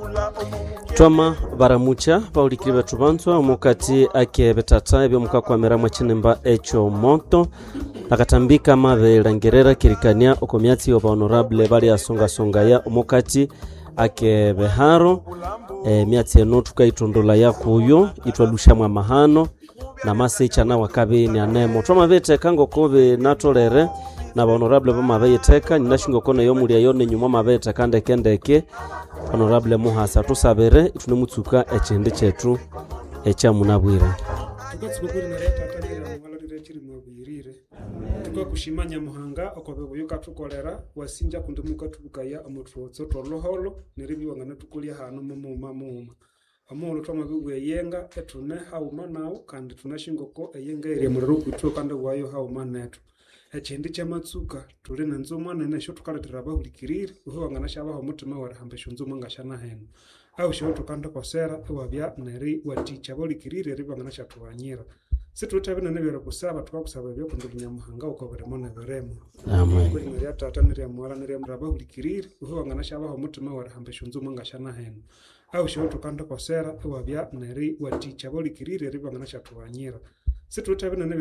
Twama baramucha paulikiri betu banzwa omukati ake betata ebyo mukakwamira mwachinemba echo monto akatambika maberangerera kirikania okomyatsi oba honorable bali asonga ya omukati ake beharo myatsi eno tukaitondola yakuyo itwalusha mwa mahano na masecha na wakabe ni anemo twama bete kango kobe natolere na honorable bamabeyiteka ninashingo kona yo muri yone nyuma mabeta kande kendeke honorable muhasa tusabere itunemutsuka echende chetu echa munabwira tukatsibukuri na leta atangira muhalire chiri mwabirire tukakushimanya muhanga okobe yuka tukolera wasinja kundimuka tubukaya amutwotso toloholo niribiwanga natukulia hano mumuma amolo twamabigwe yenga etune hauma nawo kandi tunashingoko eyenga iri muriro kwitwa kandi wayo hauma netu echindi chamatsuka tuli nanzuma nene sho tukaletera bahulikirire uhwanga nashaba ho mutima warahambesha nzuma ngashana heno au sho tukanda kosera ewabya neri waticha bahulikirire ribanga nashatwanyira situtabe nene bero kusaba tukakusaba byo kundunya muhanga ukobere mona beremo amen kuri ngari atata neri amwara neri bahulikirire uhwanga nashaba ho mutima warahambesha nzuma ngashana heno au sho tukanda kosera ewabya neri waticha bahulikirire ribanga nashatwanyira situtabe nene